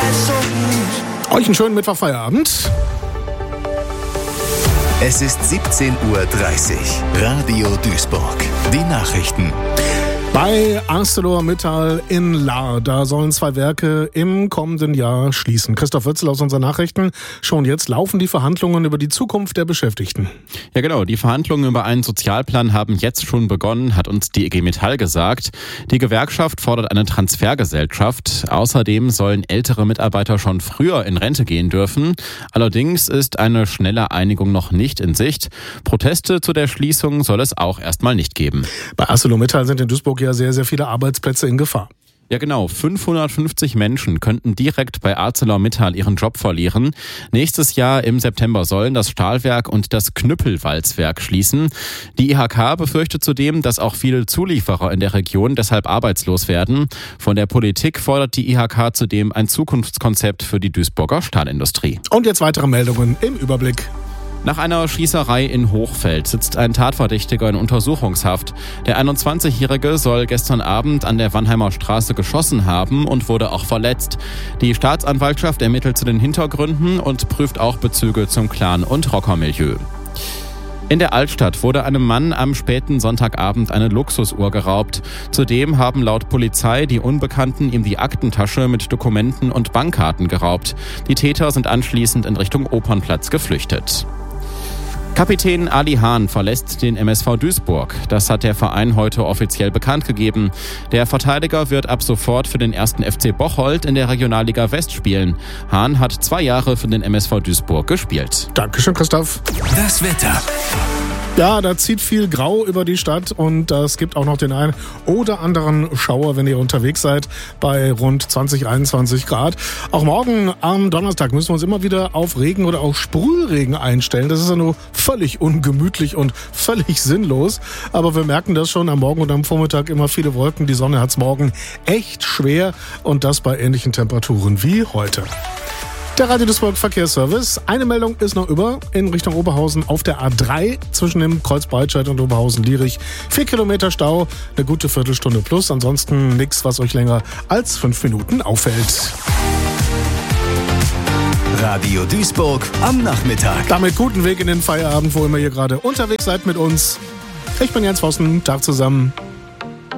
Euch einen schönen Mittwochfeierabend. Es ist 17:30 Uhr. Radio Duisburg. Die Nachrichten. Bei ArcelorMittal in Lahr, da sollen 2 Werke im kommenden Jahr schließen. Christoph Wötzel aus unseren Nachrichten. Schon jetzt laufen die Verhandlungen über die Zukunft der Beschäftigten. Ja genau, die Verhandlungen über einen Sozialplan haben jetzt schon begonnen, hat uns die IG Metall gesagt. Die Gewerkschaft fordert eine Transfergesellschaft. Außerdem sollen ältere Mitarbeiter schon früher in Rente gehen dürfen. Allerdings ist eine schnelle Einigung noch nicht in Sicht. Proteste zu der Schließung soll es auch erstmal nicht geben. Bei ArcelorMittal sind in Duisburg ja sehr, sehr viele Arbeitsplätze in Gefahr. Ja genau, 550 Menschen könnten direkt bei ArcelorMittal ihren Job verlieren. Nächstes Jahr im September sollen das Stahlwerk und das Knüppelwalzwerk schließen. Die IHK befürchtet zudem, dass auch viele Zulieferer in der Region deshalb arbeitslos werden. Von der Politik fordert die IHK zudem ein Zukunftskonzept für die Duisburger Stahlindustrie. Und jetzt weitere Meldungen im Überblick. Nach einer Schießerei in Hochfeld sitzt ein Tatverdächtiger in Untersuchungshaft. Der 21-Jährige soll gestern Abend an der Wannheimer Straße geschossen haben und wurde auch verletzt. Die Staatsanwaltschaft ermittelt zu den Hintergründen und prüft auch Bezüge zum Clan- und Rockermilieu. In der Altstadt wurde einem Mann am späten Sonntagabend eine Luxusuhr geraubt. Zudem haben laut Polizei die Unbekannten ihm die Aktentasche mit Dokumenten und Bankkarten geraubt. Die Täter sind anschließend in Richtung Opernplatz geflüchtet. Kapitän Ali Hahn verlässt den MSV Duisburg. Das hat der Verein heute offiziell bekannt gegeben. Der Verteidiger wird ab sofort für den 1. FC Bocholt in der Regionalliga West spielen. Hahn hat 2 Jahre für den MSV Duisburg gespielt. Dankeschön, Christoph. Das Wetter. Ja, da zieht viel Grau über die Stadt und es gibt auch noch den einen oder anderen Schauer, wenn ihr unterwegs seid, bei rund 20, 21 Grad. Auch morgen am Donnerstag müssen wir uns immer wieder auf Regen oder auch Sprühregen einstellen. Das ist ja nur völlig ungemütlich und völlig sinnlos. Aber wir merken das schon am Morgen und am Vormittag immer viele Wolken. Die Sonne hat's morgen echt schwer und das bei ähnlichen Temperaturen wie heute. Der Radio Duisburg Verkehrsservice. Eine Meldung ist noch über in Richtung Oberhausen auf der A3 zwischen dem Kreuz Breitscheid und Oberhausen-Lierich. 4 Kilometer Stau, eine gute Viertelstunde plus. Ansonsten nichts, was euch länger als 5 Minuten auffällt. Radio Duisburg am Nachmittag. Damit guten Weg in den Feierabend, wo immer ihr gerade unterwegs seid mit uns. Ich bin Jens Vossen. Tag zusammen.